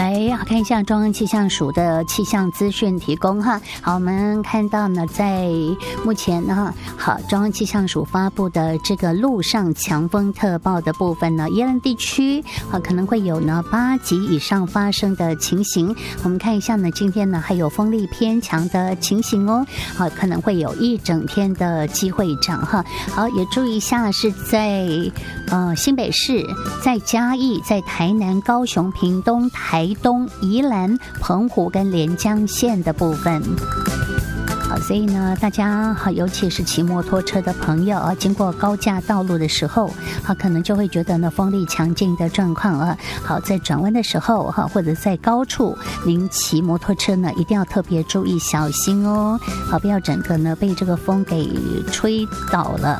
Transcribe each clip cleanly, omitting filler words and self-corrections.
来看一下中央气象署的气象资讯提供哈。好，我们看到呢，在目前呢，好，中央气象署发布的这个陆上强风特报的部分呢，宜兰地区可能会有呢8级以上发生的情形。我们看一下呢，今天呢还有风力偏强的情形哦，好，可能会有一整天的机会涨哈。好，也注意一下是在新北市、在嘉义、在台南、高雄、屏东、台东、宜兰、澎湖跟连江县的部分。好，所以呢，大家尤其是骑摩托车的朋友经过高架道路的时候可能就会觉得呢风力强劲的状况好，在转弯的时候或者在高处，您骑摩托车呢一定要特别注意小心哦，好，不要整个呢被这个风给吹倒了。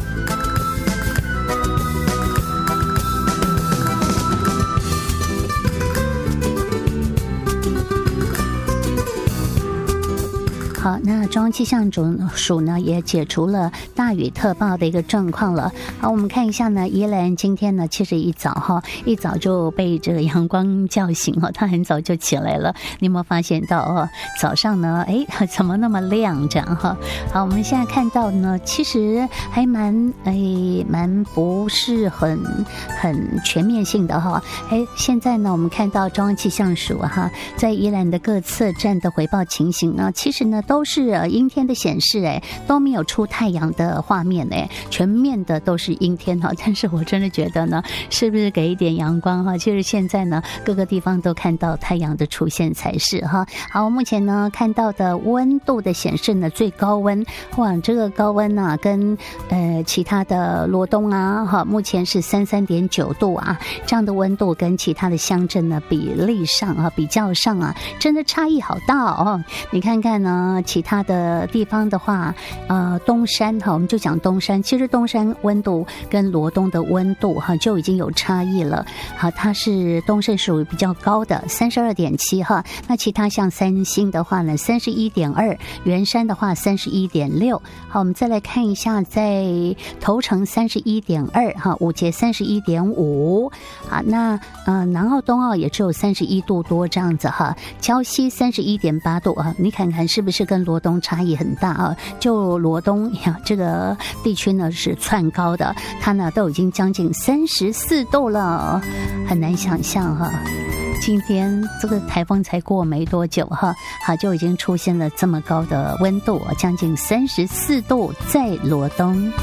好，那中央气象署呢也解除了大雨特报的一个状况了。好，我们看一下呢，宜兰今天呢其实一早就被这个阳光叫醒它很早就起来了。你有没有发现到早上呢怎么那么亮这样好，我们现在看到呢，其实还蛮不是很全面性的现在呢我们看到中央气象署在宜兰的各测站的回报情形呢，其实呢都是阴天的显示都没有出太阳的画面全面的都是阴天但是我真的觉得呢，是不是给一点阳光其实现在呢各个地方都看到太阳的出现才是好，目前呢看到的温度的显示呢，最高温这个高温跟其他的罗东目前是33.9度这样的温度跟其他的乡镇呢比较上真的差异好大你看看呢其他的地方的话东山我们就讲东山，其实东山温度跟罗东的温度就已经有差异了它是东山属于比较高的32.7那其他像三星的话呢31.2，圆山的话31.6。好，我们再来看一下在头城31.2五节31.5那南澳东澳也只有31度多这样子礁溪31.8度你看看是不是跟罗东差异很大就罗东这个地区呢是窜高的，它呢都已经将近34度了，很难想象今天这个台风才过没多久就已经出现了这么高的温度将近34度在罗东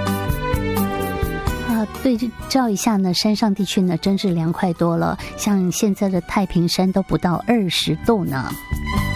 对照一下呢，山上地区呢真是凉快多了，像现在的太平山都不到20度呢。